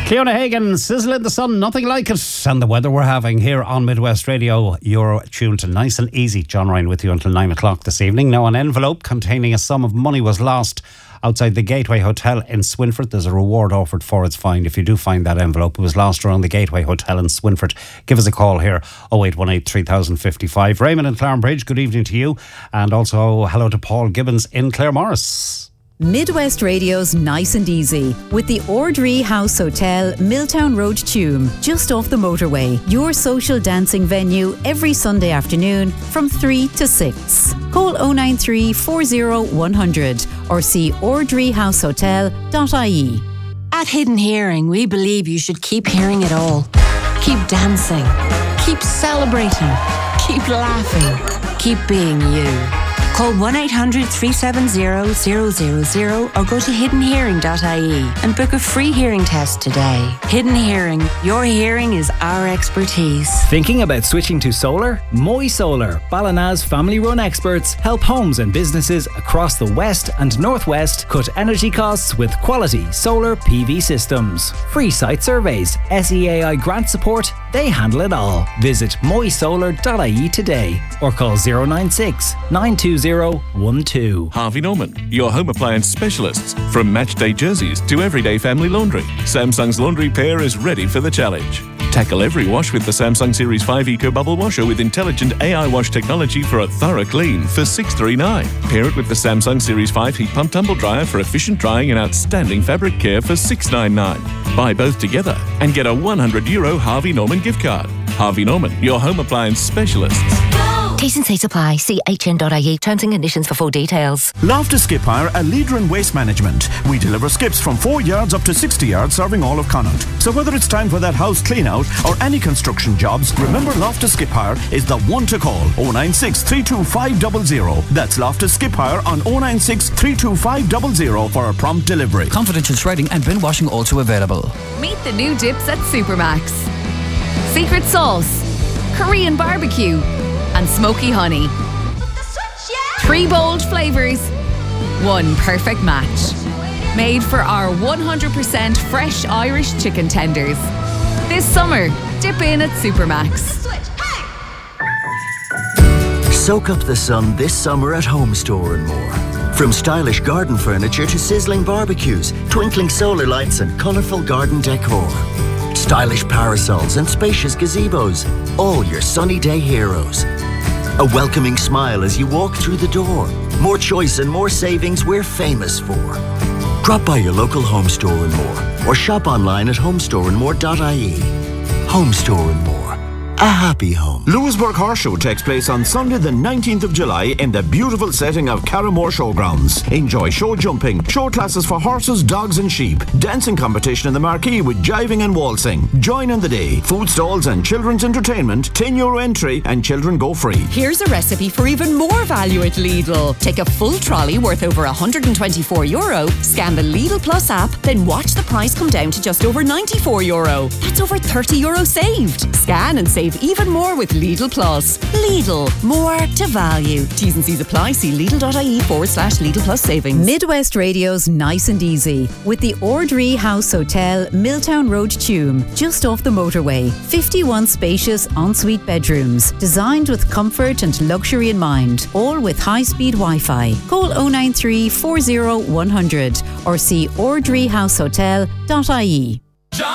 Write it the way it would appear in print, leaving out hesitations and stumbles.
Fiona Hagen, Sizzle in the Sun, nothing like it. And the weather we're having here on Midwest Radio. You're tuned to Nice and Easy. John Ryan with you until 9 o'clock this evening. Now, an envelope containing a sum of money was lost outside the Gateway Hotel in Swinford. There's a reward offered for its find. If you do find that envelope, it was lost around the Gateway Hotel in Swinford. Give us a call here, 0818 3055. Raymond in Clarenbridge, good evening to you. And also hello to Paul Gibbons in Claremorris. Midwest Radio's Nice and Easy with the Ordree House Hotel, Milltown Road, Tuam, just off the motorway. Your social dancing venue every Sunday afternoon from 3 to 6. Call 093 40 100 or see ordreehousehotel.ie. At Hidden Hearing, we believe you should keep hearing it all. Keep dancing. Keep celebrating. Keep laughing. Keep being you. Call 1-800-370-000 or go to hiddenhearing.ie and book a free hearing test today. Hidden Hearing. Your hearing is our expertise. Thinking about switching to solar? Moy Solar, Ballina's family-run experts, help homes and businesses across the West and Northwest cut energy costs with quality solar PV systems. Free site surveys, SEAI grant support, they handle it all. Visit moysolar.ie today or call 096 920 12. Harvey Norman, your home appliance specialists. From matchday jerseys to everyday family laundry, Samsung's laundry pair is ready for the challenge. Tackle every wash with the Samsung Series 5 Eco Bubble Washer with intelligent AI wash technology for a thorough clean for $639. Pair it with the Samsung Series 5 Heat Pump Tumble Dryer for efficient drying and outstanding fabric care for $699. Buy both together and get a €100 Harvey Norman gift card. Harvey Norman, your home appliance specialists. T's and C's apply. See hn.ie. Terms and conditions for full details. Loftus Skip Hire, a leader in waste management. We deliver skips from 4 yards up to 60 yards, serving all of Connaught. So whether it's time for that house clean out or any construction jobs, remember Loftus Skip Hire is the one to call. 096 325 00. That's Loftus Skip Hire on 096 325 00 for a prompt delivery. Confidential shredding and bin washing also available. Meet the new dips at Supermax. Secret sauce, Korean barbecue, and smoky honey. 3 bold flavours, 1 perfect match. Made for our 100% fresh Irish chicken tenders. This summer, dip in at Supermax. Soak up the sun this summer at Home Store and More. From stylish garden furniture to sizzling barbecues, twinkling solar lights and colourful garden decor. Stylish parasols and spacious gazebos, all your sunny day heroes. A welcoming smile as you walk through the door. More choice and more savings we're famous for. Drop by your local Home Store and More or shop online at homestoreandmore.ie. Home Store and More. A happy home. Lewisburg Horse Show takes place on Sunday the 19th of July in the beautiful setting of Carramore Showgrounds. Enjoy show jumping, show classes for horses, dogs and sheep, dancing competition in the marquee with jiving and waltzing. Join in the day. Food stalls and children's entertainment, €10 entry and children go free. Here's a recipe for even more value at Lidl. Take a full trolley worth over €124, scan the Lidl Plus app, then watch the price come down to just over €94. That's over €30 saved. Scan and save even more with Lidl Plus. Lidl, more to value. T's and C's apply. See Lidl.ie/Lidl Plus savings. Midwest Radio's Nice and Easy with the Ordree House Hotel, Milltown Road, Tuam, just off the motorway. 51 spacious ensuite bedrooms, designed with comfort and luxury in mind, all with high-speed Wi-Fi. Call 093 40 100 or see ordreehousehotel.ie.